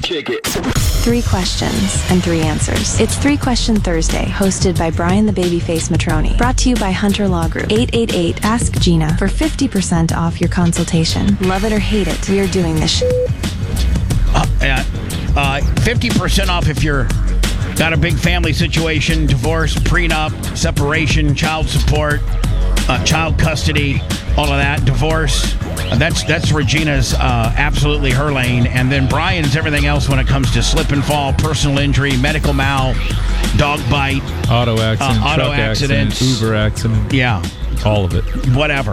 kick it. 3 questions and 3 answers. It's 3 Question Thursday, hosted by Brian the Babyface Matroni. Brought to you by Hunter Law Group. 888 Ask Gina for 50% off your consultation. Love it or hate it, we are doing this 50% off if you're got a big family situation, divorce, prenup, separation, child support, child custody, all of that, divorce. That's Regina's absolutely her lane. And then Brian's everything else when it comes to slip and fall, personal injury, medical mal, dog bite, auto accident, truck accident, Uber accident. Yeah. All of it. Whatever.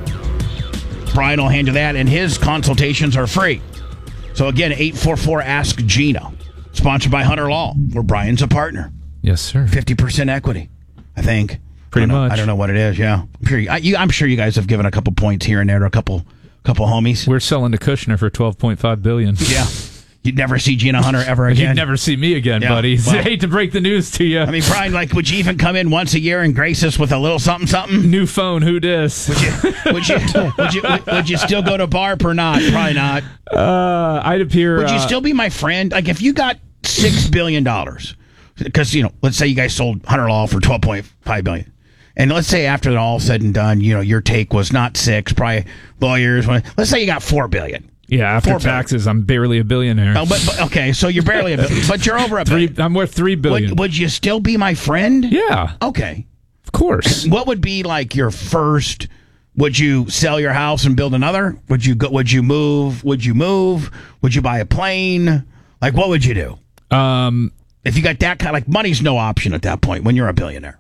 Brian will handle that, and his consultations are free. So again, 844-ASK-GINA. Sponsored by Hunter Law, where Brian's a partner. Yes, sir. 50% equity, I think. Pretty much. I don't know what it is, yeah. I'm sure you guys have given a couple points here and there to a couple homies. We're selling to Kushner for $12.5 billion. Yeah. You'd never see Gina Hunter ever again. You'd never see me again, yeah, buddy. Well, I hate to break the news to you. I mean, Brian, would you even come in once a year and grace us with a little something? New phone, who dis? Would you still go to BARP or not? Probably not. I'd appear. Would you still be my friend? Like, if you got $6 billion, because, let's say you guys sold Hunter Law for $12.5 billion. And let's say after it all said and done, your take was not 6, probably lawyers. Let's say you got $4 billion. Yeah, after taxes, I'm barely a billionaire. Oh, but okay, so you're barely a billion, but you're over a billion. I'm worth $3 billion. Would you still be my friend? Yeah. Okay. Of course. What would be like your first? Would you sell your house and build another? Would you go? Would you move? Would you buy a plane? Like, what would you do? If you got that kind, like, money's no option at that point when you're a billionaire.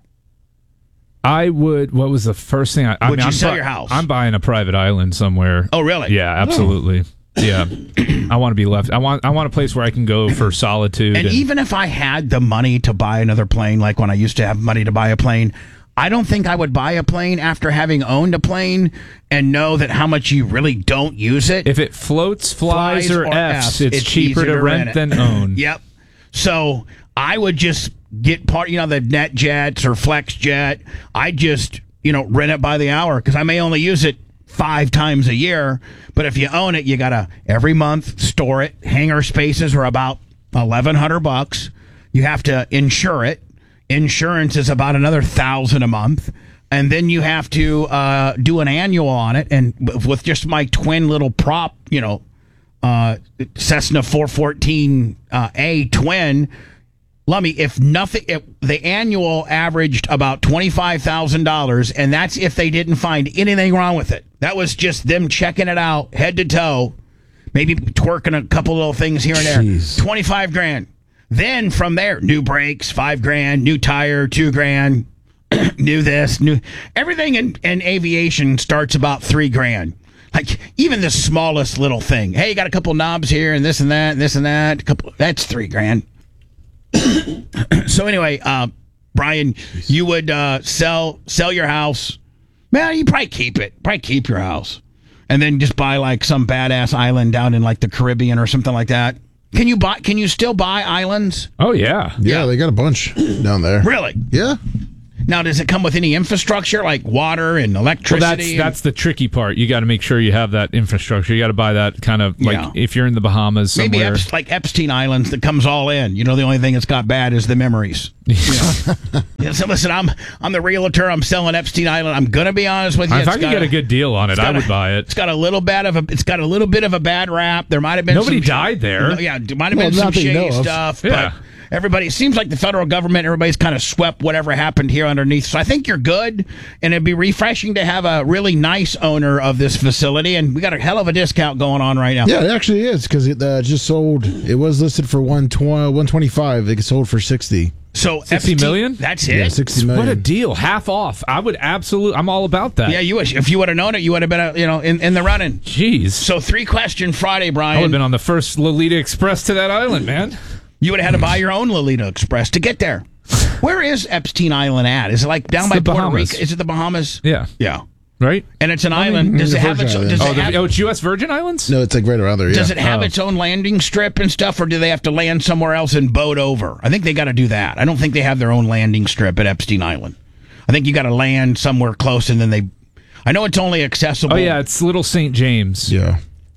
I would. What was the first thing? Would you sell your house? I'm buying a private island somewhere. Oh, really? Yeah, absolutely. Oh. Yeah, I want to be left. I want a place where I can go for solitude. And even if I had the money to buy another plane, like when I used to have money to buy a plane, I don't think I would buy a plane after having owned a plane and know that how much you really don't use it. If it floats, flies or F's, it's cheaper to rent than own. Yep. So I would just get part, the NetJets or FlexJet. I just, rent it by the hour because I may only use it 5 times a year. But if you own it, you got to every month store it. Hangar spaces are about $1,100. You have to insure it. Insurance is about another $1,000 a month. And then you have to do an annual on it. And with just my twin little prop, Cessna 414A twin, Lummy, if the annual averaged about $25,000, and that's if they didn't find anything wrong with it. That was just them checking it out, head to toe, maybe twerking a couple little things here and there. $25,000. Then from there, new brakes, $5,000, new tire, $2,000, new this, new everything in aviation starts about $3,000. Like, even the smallest little thing. Hey, you got a couple knobs here and this and that and this and that. That's $3,000. So anyway, Brian, you would sell your house. Man, you probably keep it. Probably keep your house, and then just buy like some badass island down in like the Caribbean or something like that. Can you still buy islands? Oh yeah, yeah. They got a bunch down there. Really? Yeah. Now, does it come with any infrastructure like water and electricity? Well, that's the tricky part. You got to make sure you have that infrastructure. You got to buy that kind of like if you're in the Bahamas somewhere. Maybe like Epstein Islands that comes all in. The only thing that's got bad is the memories. So listen, I'm the realtor. I'm selling Epstein Island. I'm gonna be honest with you. If I could get a good deal on it, I would buy it. It's got a little bit of a bad rap. There might have been nobody died there. Yeah, there might have been some shady stuff. Yeah. But everybody, it seems like the federal government, everybody's kind of swept whatever happened here underneath. So I think you're good, and it'd be refreshing to have a really nice owner of this facility, and we got a hell of a discount going on right now. Yeah, it actually is, because it just sold. It was listed for $125. It sold for $60. So $60 million? That's it? Yeah, $60 million. What a deal. Half off. I'm all about that. Yeah, you would. If you would have known it, you would have been in the running. Jeez. So 3-question Friday, Brian. I would have been on the first Lolita Express to that island, man. You would have had to buy your own Lolita Express to get there. Where is Epstein Island at? Is it like down by Puerto Rico? Is it the Bahamas? Yeah. Yeah. Right? And it's an island. Does it have its own? It's U.S. Virgin Islands? No, it's like right around there, yeah. Does it have its own landing strip and stuff, or do they have to land somewhere else and boat over? I think they got to do that. I don't think they have their own landing strip at Epstein Island. I think you got to land somewhere close, and then I know it's only accessible. Oh, yeah, it's Little St. James. Yeah.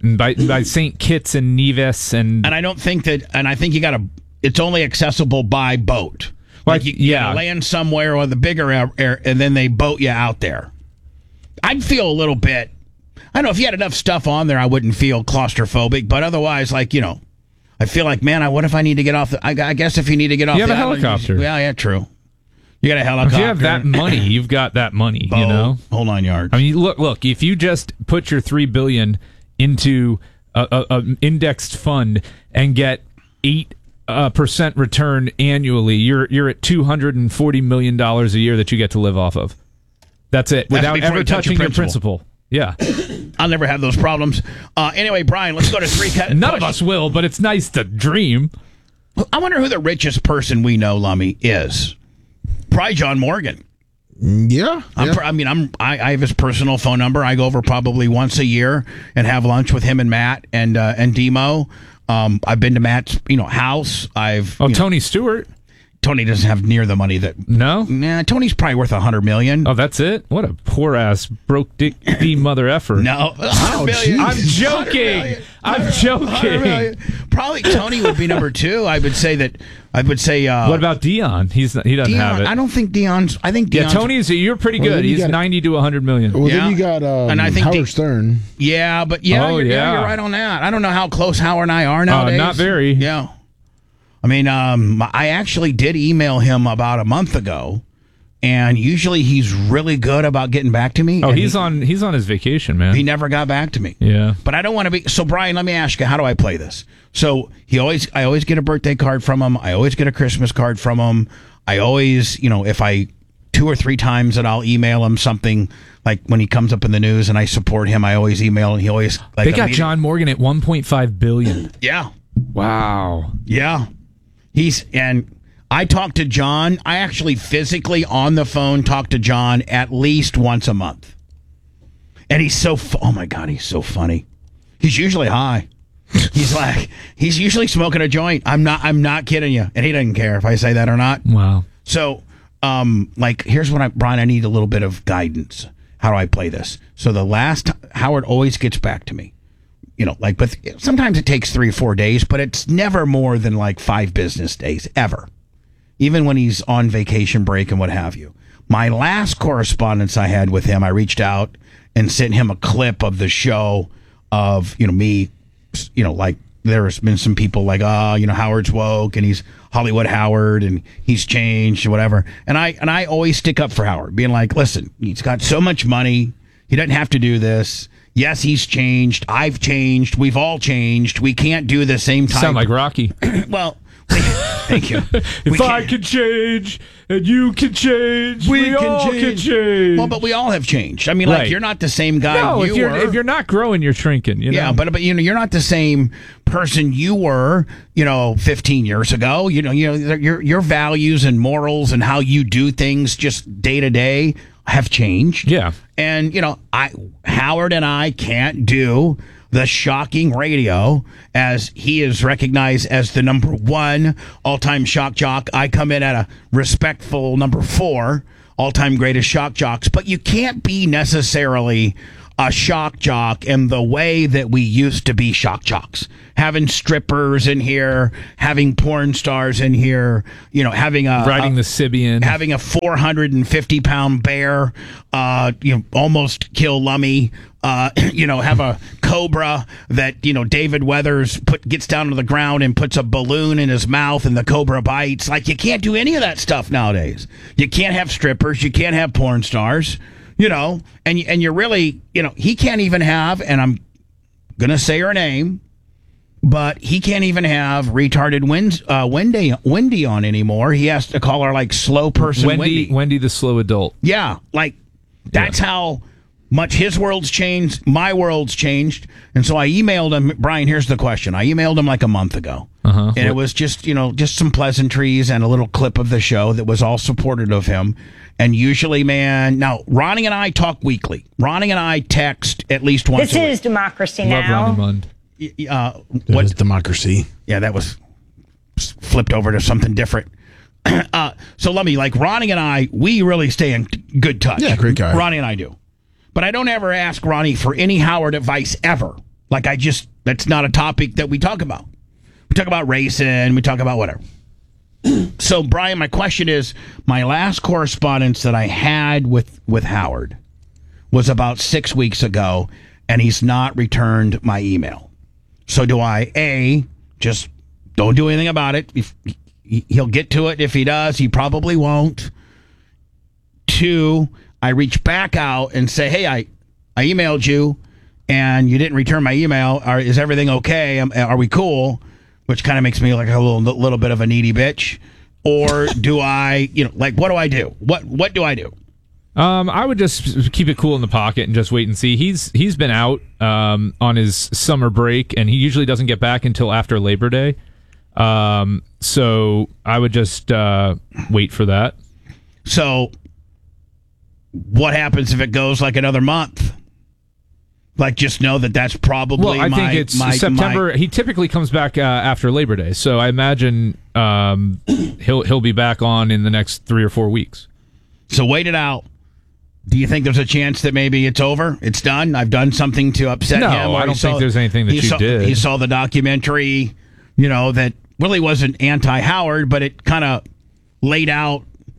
and by St. Kitts and Nevis and I don't think that, and I think you got to. It's only accessible by boat. Like you gotta land somewhere or the bigger air, and then they boat you out there. I'd feel a little bit. I don't know if you had enough stuff on there, I wouldn't feel claustrophobic, but otherwise, like I feel like, man, what if I need to get off? I guess if you need to get off, you have a helicopter. Yeah, true. You got a helicopter. If you have that money, you've got that money. Boat, you know, whole 9 yards. I mean, look. If you just put your $3 billion into a indexed fund and get 8% return annually, you're at $240 million a year that you get to live off of. That's it, without ever touching your principal. Yeah. I'll never have those problems. Anyway, Brian, let's go to three. None of us will, but it's nice to dream. I wonder who the richest person we know, Lummy, is. Probably John Morgan. Yeah. I have his personal phone number. I go over probably once a year and have lunch with him and Matt and Demo. I've been to Matt's house. Tony Stewart. Tony doesn't have near the money that. No? Nah, Tony's probably worth $100 million. Oh, that's it? What a poor ass broke dick D mother effer. No, $100 million. I'm joking. I'm joking. Probably Tony would be number 2. I would say. What about Dion? He doesn't have it. I don't think Dion's. I think Dion's. Yeah, Tony's. You're pretty good. He's 90 to 100 million. Well, then you got and I think Howard Stern. Yeah, but you're right on that. I don't know how close Howard and I are nowadays. Not very. Yeah. I mean, I actually did email him about a month ago, and usually he's really good about getting back to me. Oh, he's on his vacation, man. He never got back to me. Yeah. But I don't want to be. So, Brian, let me ask you, how do I play this? So I always get a birthday card from him. I always get a Christmas card from him. I always, if I 2 or 3 times that I'll email him something, like when he comes up in the news and I support him, I always email, and he always they got John Morgan at $1.5 billion. Yeah. Wow. Yeah. And I talk to John. I actually physically on the phone talk to John at least once a month. And he's oh my God, he's so funny. He's usually high. He's usually smoking a joint. I'm not kidding you. And he doesn't care if I say that or not. Wow. So, here's what Brian, I need a little bit of guidance. How do I play this? So Howard always gets back to me. But sometimes it takes 3 or 4 days, but it's never more than 5 business days, ever. Even when he's on vacation break and what have you. My last correspondence I had with him, I reached out and sent him a clip of the show of, me, there's been some people Howard's woke and he's Hollywood Howard and he's changed and whatever. And I always stick up for Howard, being like, listen, he's got so much money. He doesn't have to do this. Yes, he's changed. I've changed. We've all changed. We can't do the same time. Sound like Rocky. Well, thank you. If I can change and you can change, we all can change. Well, but we all have changed. I mean, you're not the same guy if you're not growing, you're shrinking. Yeah, but you're not the same person you were, 15 years ago. Your values and morals and how you do things just day to day have changed. Yeah. And, Howard and I can't do the shocking radio as he is recognized as the number 1 all-time shock jock. I come in at a respectful number 4 all-time greatest shock jocks. But you can't be necessarily a shock jock in the way that we used to be shock jocks. Having strippers in here, having porn stars in here, having riding the Sibian, having a 450-pound bear, almost kill Lummy, have a cobra that, David Weathers gets down to the ground and puts a balloon in his mouth and the cobra bites. You can't do any of that stuff nowadays. You can't have strippers. You can't have porn stars. And you're really, he can't even have, and I'm going to say her name, but he can't even have retarded Wendy on anymore. He has to call her slow person Wendy. Wendy the slow adult. Yeah, that's how much his world's changed, my world's changed. And so I emailed him, Brian, here's the question. I emailed him a month ago. And it was just some pleasantries and a little clip of the show that was all supportive of him. And usually, man, now, Ronnie and I talk weekly. Ronnie and I text at least once a week. This is democracy now. Love Ronnie Mund. What is democracy? Yeah, that was flipped over to something different. So let me, Ronnie and I, we really stay in good touch. Yeah, great guy. Ronnie and I do. But I don't ever ask Ronnie for any Howard advice ever. Like that's not a topic that we talk about. We talk about racing, we talk about whatever. So, Brian, my question is, my last correspondence that I had with Howard was about 6 weeks ago, and he's not returned my email. So do I, A, just don't do anything about it? If he'll get to it. If he does, he probably won't. 2, I reach back out and say, hey, I emailed you, and you didn't return my email. Is everything okay? Are we cool? Which kind of makes me like a little bit of a needy bitch. Or do I, what do I do? What do I do? I would just keep it cool in the pocket and just wait and see. He's been out on his summer break, and he usually doesn't get back until after Labor Day. So I would just wait for that. So what happens if it goes like another month? Like, just know that's probably. Well, I think it's September. He typically comes back after Labor Day, so I imagine he'll be back on in the next 3 or 4 weeks. So wait it out. Do you think there's a chance that maybe it's over? It's done? I've done something to upset him? No, I don't think there's anything that you did. He saw the documentary, that really wasn't anti-Howard, but it kind of laid out,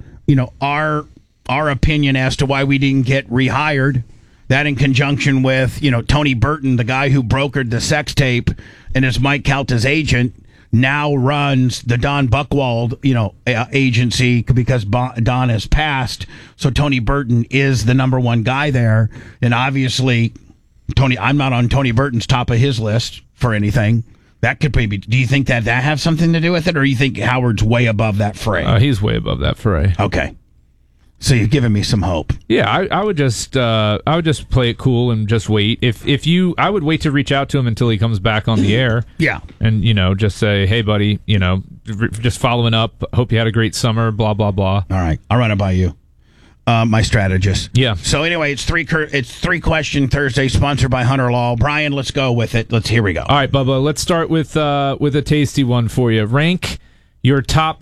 our opinion as to why we didn't get rehired. That in conjunction with, Tony Burton, the guy who brokered the sex tape and is Mike Calta's agent, now runs the Don Buchwald, agency because Don has passed. So Tony Burton is the number one guy there. And obviously, I'm not on Tony Burton's top of his list for anything. That could maybe. Do you think that have something to do with it, or do you think Howard's way above that fray? He's way above that fray. Okay. So you've given me some hope. Yeah, I would just play it cool and just wait. I would wait to reach out to him until he comes back on the air. Yeah, and just say, hey, buddy, just following up. Hope you had a great summer. Blah blah blah. All right, I'll run it by you, my strategist. Yeah. So anyway, it's three question Thursday, sponsored by Hunter Law. Brian, let's go with it. Here we go. All right, Bubba. Let's start with a tasty one for you. Rank your top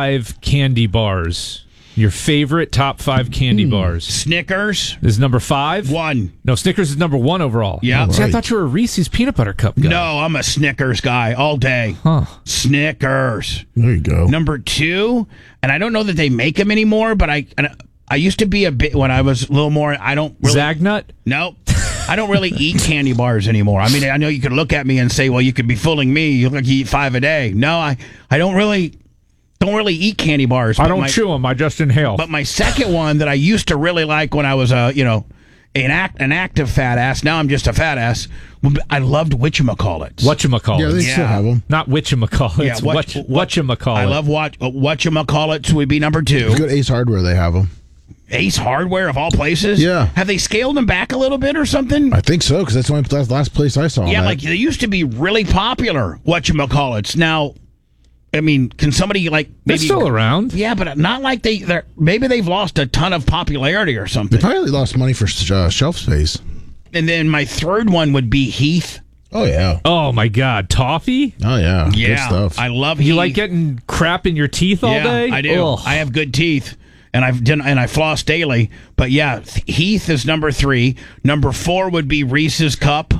5 candy bars. Your favorite top 5 candy bars. Snickers is number 5. 1. No, Snickers is number 1 overall. Yeah. See, I thought you were a Reese's peanut butter cup guy. No, I'm a Snickers guy all day. Huh. Snickers. There you go. Number 2, and I don't know that they make them anymore, but I used to be a bit when I was a little more. I don't really. Zagnut? Nope. I don't really eat candy bars anymore. I mean, I know you could look at me and say, well, you could be fooling me. You look like you eat 5 a day. No, I don't really eat candy bars. I don't chew them. I just inhale. But my second one that I used to really like when I was an active fat ass. Now I'm just a fat ass. I loved whatchamacallits. Whatchamacallits. Yeah, they still have them. Not whatchamacallits. Yeah, whatchamacallits. I love whatchamacallits would be number 2. Good Ace Hardware, they have them. Ace Hardware of all places? Yeah. Have they scaled them back a little bit or something? I think so, because that's the last place I saw them. Yeah, like they used to be really popular, whatchamacallits. Now, I mean, can somebody maybe... They're still around. Yeah, but not like maybe they've lost a ton of popularity or something. They probably lost money for shelf space. And then my third one would be Heath. Oh, yeah. Oh, my God. Toffee? Oh, yeah. Yeah. Good stuff. I love Heath. You like getting crap in your teeth all day? I do. Ugh. I have good teeth. And I floss daily. But yeah, Heath is number 3. Number 4 would be Reese's Cup.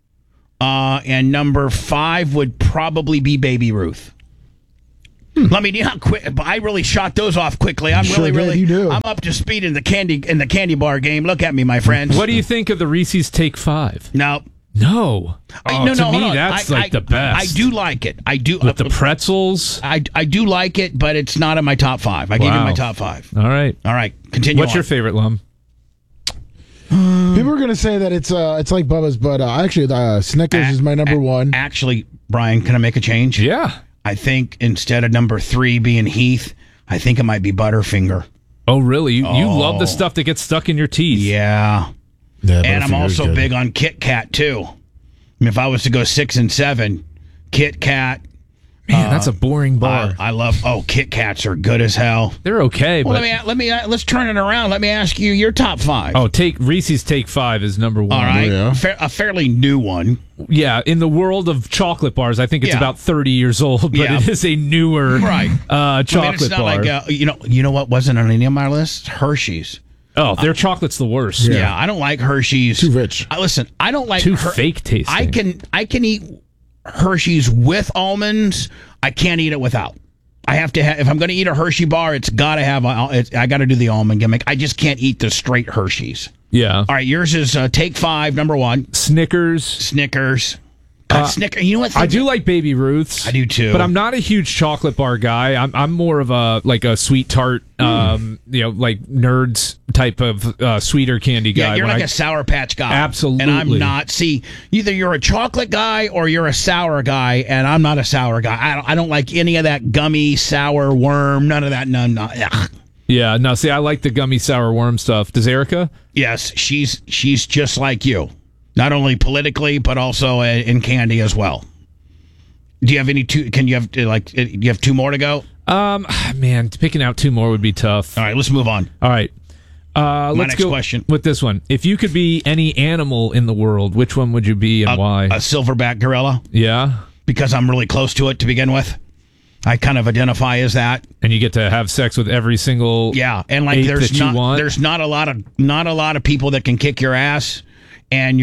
And number 5 would probably be Baby Ruth. Let me know how quick. I really shot those off quickly. I'm I'm up to speed in the candy bar game. Look at me, my friends. What do you think of the Reese's Take 5? No. No. To me, that's the best. I do like it. I do with the pretzels. I do like it, but it's not in my top 5. I gave you my top 5. All right. Continue. What's your favorite, Lum? People are going to say that it's like Bubba's, but actually, Snickers is my number 1. Actually, Brian, can I make a change? Yeah. I think instead of number 3 being Heath, I think it might be Butterfinger. Oh, really? You love the stuff that gets stuck in your teeth. Yeah. And I'm also big on Kit Kat, too. I mean, if I was to go 6 and 7, Kit Kat. Man, that's a boring bar. I love. Kit Kats are good as hell. They're okay. Well, but let's turn it around. Let me ask you your top 5. Oh, Reese's Take 5 is number 1. All right, yeah. A fairly new one. Yeah, in the world of chocolate bars, I think it's about 30 years old, but it is a newer chocolate it's not bar. like you know what wasn't on any of my lists? Hershey's. Oh, their chocolate's the worst. Yeah, I don't like Hershey's. Too rich. Listen, I don't like Too fake tasting. I can eat Hershey's with almonds. I can't eat it without. I have to have, if I'm going to eat a Hershey bar, it's got to have, I got to do the almond gimmick. I just can't eat the straight Hershey's. Yeah. All right, yours is take 5, number 1. Snickers. Snickers. Snickers. You know what? I do like Baby Ruths. I do too. But I'm not a huge chocolate bar guy. I'm more of a sweet tart, like nerds type of sweeter candy guy. Yeah, you're like a Sour Patch guy. Absolutely. And I'm not. See, either you're a chocolate guy or you're a sour guy, and I'm not a sour guy. I don't like any of that gummy, sour, worm, none of that. None. Ugh. Yeah, no, see, I like the gummy sour worm stuff. Does Erica? Yes, she's just like you. Not only politically, but also in candy as well. Do you have any two? Can you have do you have 2 more to go? Man, picking out 2 more would be tough. All right, let's move on. All right. Let's next go question. with this one. If you could be any animal in the world, which one would you be and why? A silverback gorilla, Yeah. because I'm really close to it to begin with. I kind of identify as that. And you get to have sex with every single Yeah, and like ape there's that you not want. there's not a lot of people that can kick your ass, and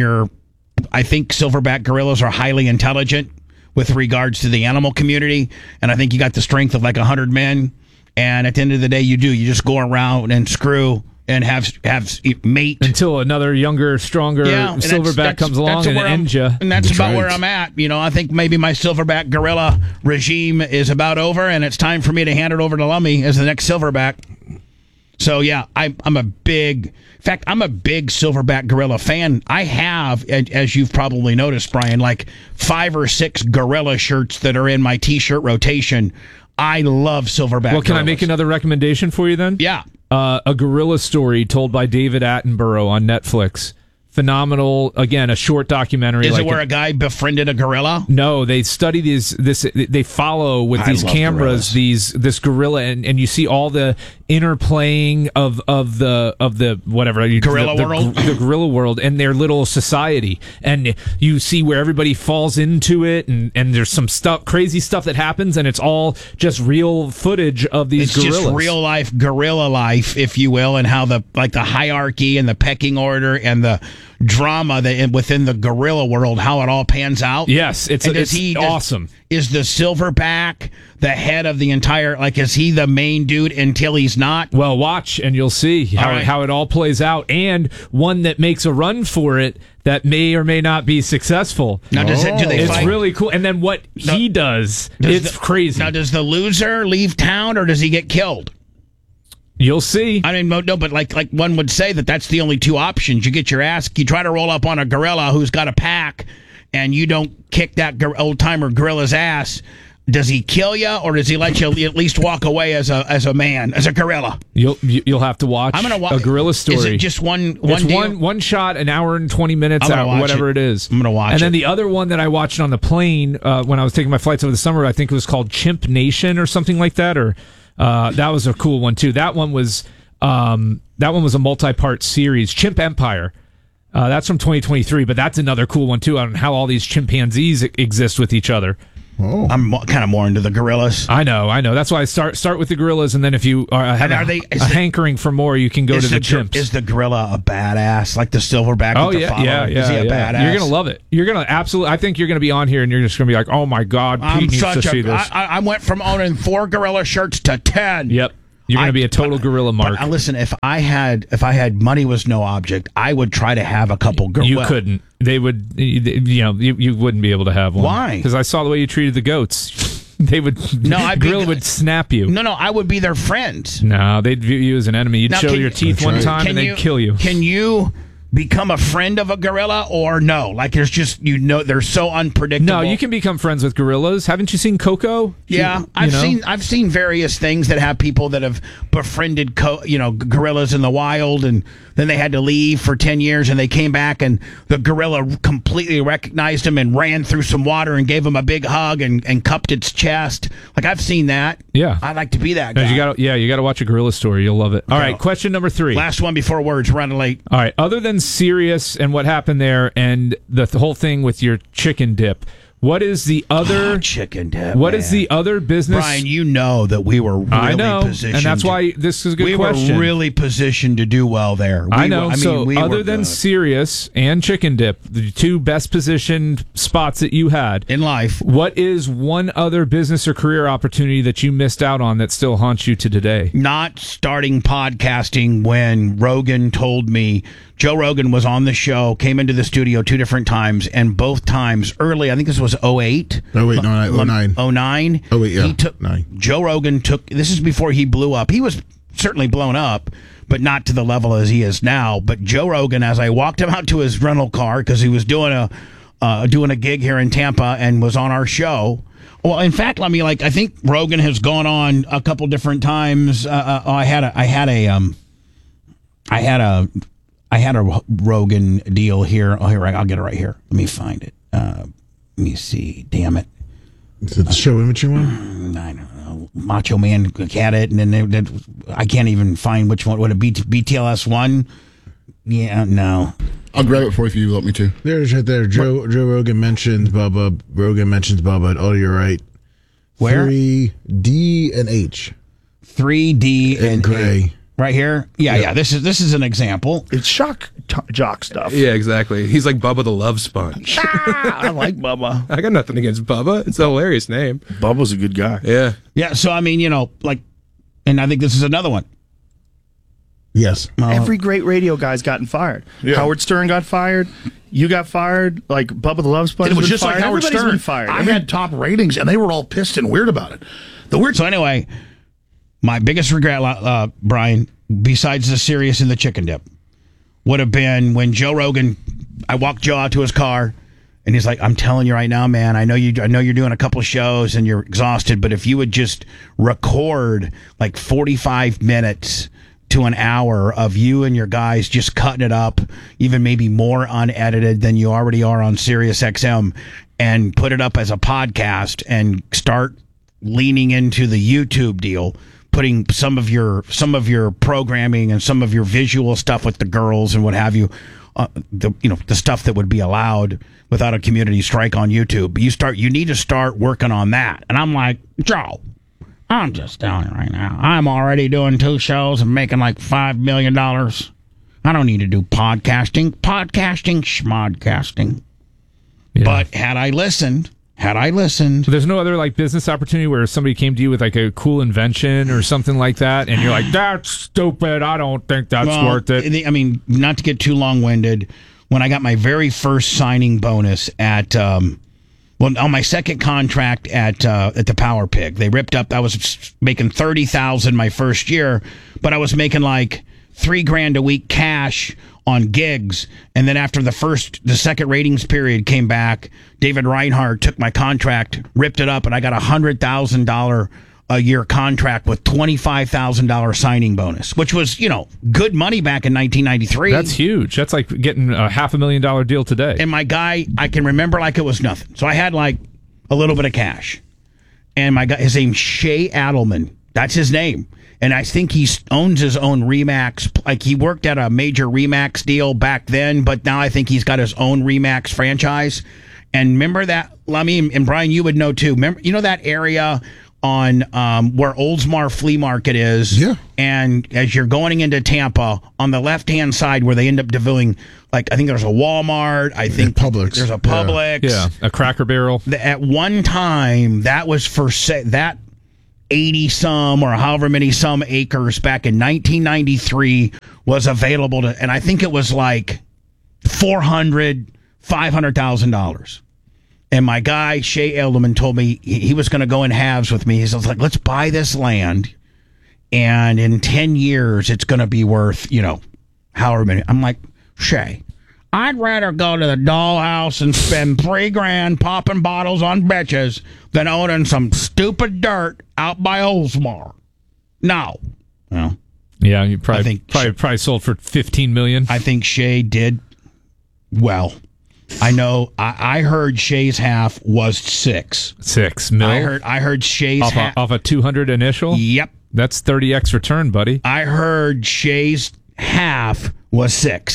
I think silverback gorillas are highly intelligent with regards to the animal community, and I think you got the strength of like 100 men, and at the end of the day you just go around and screw and have mate until another younger, stronger and silverback comes along and ends you. And that's about right. where I'm at. I think maybe my silverback gorilla regime is about over, and it's time for me to hand it over to Lummy as the next silverback. So yeah, I'm a big silverback gorilla fan. I have, as you've probably noticed, Brian, like 5 or 6 gorilla shirts that are in my T-shirt rotation. I love silverback. Well, can I gorillas. make another recommendation for you then? Yeah. A gorilla story told by David Attenborough on Netflix. Phenomenal. Again, a short documentary. Is it where a guy befriended a gorilla? No, they study they follow with these love cameras this gorilla, and you see all the interplaying of the whatever Gorilla world? the gorilla world and their little society, and you see where everybody falls into it, and there's some crazy stuff that happens, and it's all just real footage of these gorillas. It's just real life gorilla life, if you will, and how the hierarchy and the pecking order and the drama that within the gorilla world, how it all pans out. Yes, it's awesome. Is the silverback the head of the entire? Like, is he the main dude until he's not? Well, watch and you'll see how it all plays out, and one that makes a run for it that may or may not be successful. Now, do they It's fight? really cool. And then what he does, it's crazy. Now, does the loser leave town or does he get killed? You'll see. I mean, no, but like one would say that's the only 2 options. You get your ass, you try to roll up on a gorilla who's got a pack, and you don't kick that old timer gorilla's ass. Does he kill you, or does he let you at least walk away as a man, as a gorilla? You'll have to watch. I'm gonna watch a gorilla story. Is it just one It's deal? one shot, an hour and 20 minutes, I'm gonna watch whatever it. it is. I'm gonna watch And then it. the other one that I watched on the plane when I was taking my flights over the summer, I think it was called Chimp Nation or something like that, or that was a cool one too. That one was a multi-part series, Chimp Empire. That's from 2023, but that's another cool one too on how all these chimpanzees exist with each other. Oh. I'm kind of more into the gorillas. I know. That's why I start with the gorillas, and then if you have a hankering for more, you can go to the chimps. Is the gorilla a badass, like the silverback? Oh with the yeah, follower? yeah. Is he a badass? You're gonna love it. You're gonna absolutely. I think you're gonna be on here, and you're just gonna be like, "Oh my god, Pete needs to see this." I went from owning 4 gorilla shirts to 10. Yep. You're going to be a total gorilla mark. But listen, if I had money was no object, I would try to have a couple gorillas. You couldn't. They would. You wouldn't be able to have one. Why? Because I saw the way you treated the goats. They would. No, gorilla would snap you. No, I would be their friends. No, they'd view you as an enemy. You'd show your teeth one time, and they'd kill you. Can you become a friend of a gorilla or no? Like, there's just they're so unpredictable. No, you can become friends with gorillas. Haven't you seen Coco? Yeah, I've seen various things that have people that have befriended gorillas in the wild, and then they had to leave for 10 years, and they came back, and the gorilla completely recognized him and ran through some water and gave him a big hug and cupped its chest. Like, I've seen that. Yeah, I'd like to be that guy. You got to watch a gorilla story. You'll love it. All right, question number 3. Last one before words. We're running late. All right, other than Sirius and what happened there, and the whole thing with your chicken dip, What is the other chicken dip? What is the other business? Brian, you know that we were really I know, positioned. and that's why this is a good question. We were really positioned to do well there. I know. We other were than good. Sirius and Chicken Dip, the two best positioned spots that you had in life, what is one other business or career opportunity that you missed out on that still haunts you to today? Not starting podcasting when Rogan told me. Joe Rogan was on the show, came into the studio 2 different times, and both times early, I think this was 08. Oh, wait, no, 09. 09. Oh, wait, yeah. 9. Joe Rogan this is before he blew up. He was certainly blown up, but not to the level as he is now. But Joe Rogan, as I walked him out to his rental car, because he was doing a gig here in Tampa and was on our show. Well, in fact, I think Rogan has gone on a couple different times. I had a Rogan deal here. Oh, here, I'll get it right here. Let me find it. Let me see. Damn it. Is it the show imaging one? I don't know. Macho Man had it, and then I can't even find which one. What a BTLS one? Yeah, no. I'll grab it for you if you let me to. There's right there. Joe Rogan mentions Bubba. Rogan mentions Bubba. Oh, you're right. Where? 3D and H. 3D and Gray. H. Right here? Yeah. This is an example. It's shock jock stuff. Yeah, exactly. He's like Bubba the Love Sponge. I like Bubba. I got nothing against Bubba. It's a hilarious name. Bubba's a good guy. Yeah. Yeah, so and I think this is another one. Yes. Every great radio guy's gotten fired. Yeah. Howard Stern got fired. You got fired. Like Bubba the Love Sponge. It was been just fired. like Howard Everybody's Stern. been fired. I had top ratings, and they were all pissed and weird about it. So anyway, my biggest regret, Brian, besides the Sirius and the Chicken Dip, would have been when Joe Rogan. I walked Joe out to his car, and he's like, "I'm telling you right now, man. I know you're doing a couple of shows and you're exhausted, but if you would just record like 45 minutes to an hour of you and your guys just cutting it up, even maybe more unedited than you already are on Sirius XM, and put it up as a podcast and start leaning into the YouTube deal." Putting some of your programming and some of your visual stuff with the girls and what have you, the stuff that would be allowed without a community strike on YouTube. You need to start working on that. And I'm like, Joe, I'm just telling you right now, I'm already doing 2 shows and making like $5 million. I don't need to do podcasting, schmodcasting. Yeah. But had I listened. So there's no other business opportunity where somebody came to you with a cool invention or something like that, and you're like, "That's stupid. I don't think that's worth it." I mean, not to get too long-winded, when I got my very first signing bonus at, on my second contract at the Power Pig, they ripped up. I was making $30,000 my first year, but I was making like $3,000 a week cash on gigs, and then after the second ratings period came back, David Reinhardt took my contract, ripped it up, and I got $100,000 a year contract with $25,000 signing bonus, which was good money back in 1993. That's huge. That's like getting a $500,000 deal today. And my guy, I can remember like it was nothing. So I had like a little bit of cash, and my guy, his name's Shay Adelman. That's his name. And I think he owns his own Remax. Like, he worked at a major Remax deal back then, but now I think he's got his own Remax franchise. And remember that, Lummy, and Brian, you would know too. Remember, that area on where Oldsmar Flea Market is? Yeah. And as you're going into Tampa, on the left-hand side where they end up doing, I think there's a Walmart. I think Publix. There's a Publix. Yeah, a Cracker Barrel. At one time, that was for that 80-some or however many some acres back in 1993 was available to, and I think it was like $500,000. And my guy, Shay Elderman, told me he was going to go in halves with me. He was like, let's buy this land, and in 10 years, it's going to be worth, however many. I'm like, Shay, I'd rather go to the dollhouse and spend $3,000 popping bottles on bitches than owning some stupid dirt out by Oldsmar. No. Well, yeah, you probably sold for $15 million. I think Shay did well. I know. I heard Shay's half was $6 million. I heard Shay's half off a 200 initial. Yep, that's 30x return, buddy. I heard Shay's half was $6 million.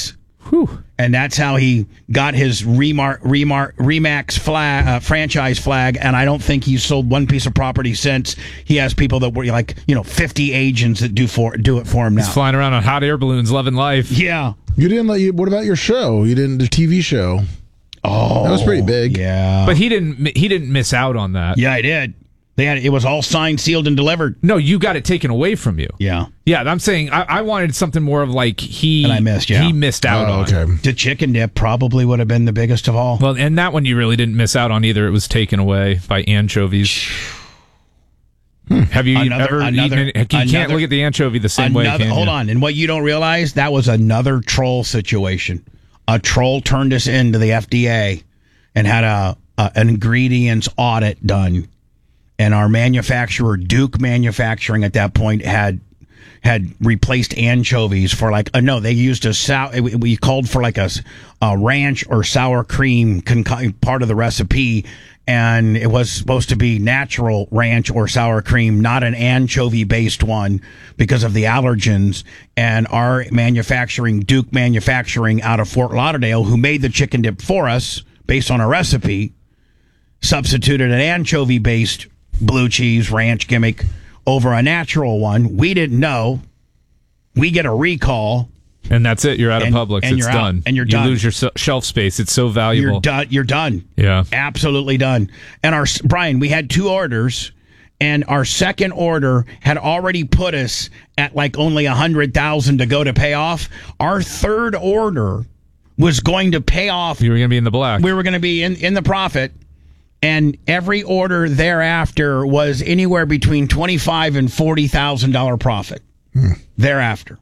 Whew. And that's how he got his Remax flag, franchise flag. And I don't think he's sold one piece of property since. He has people that were 50 agents that do it for him now. He's flying around on hot air balloons, loving life. Yeah. You didn't what about your show? You didn't, the TV show. Oh, that was pretty big. Yeah. But he didn't miss out on that. Yeah, I did. It was all signed, sealed, and delivered. No, you got it taken away from you. Yeah. Yeah, I'm saying I wanted something more of like And I missed, yeah. he missed out on. Okay. The chicken dip probably would have been the biggest of all. Well, and that one you really didn't miss out on either. It was taken away by anchovies. Have you ever eaten it? You can't look at the anchovy the same way, can you? Hold on. And what you don't realize, that was another troll situation. A troll turned us into the FDA and had an ingredients audit done. And our manufacturer, Duke Manufacturing, at that point had replaced anchovies for they used we called for a ranch or sour cream part of the recipe, and it was supposed to be natural ranch or sour cream, not an anchovy based one because of the allergens. And our manufacturing, Duke Manufacturing out of Fort Lauderdale, who made the chicken dip for us based on a recipe, substituted an anchovy based blue cheese ranch gimmick over a natural one. We didn't know. We get a recall. And that's it. You're out of Publix. And it's you're done. Out, and you're you done. lose your shelf space. It's so valuable. You're done. Yeah. Absolutely done. And Brian, we had 2 orders, and our second order had already put us at only $100,000 to go to pay off. Our third order was going to pay off. You were going to be in the black. We were going to be in the profit. And every order thereafter was anywhere between $25,000 and $40,000 profit. Thereafter.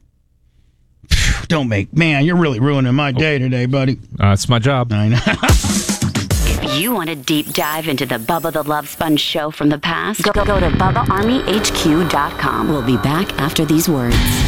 Man, you're really ruining my day today, buddy. It's my job. I know. If you want a deep dive into the Bubba the Love Sponge show from the past, go to BubbaArmyHQ.com. We'll be back after these words.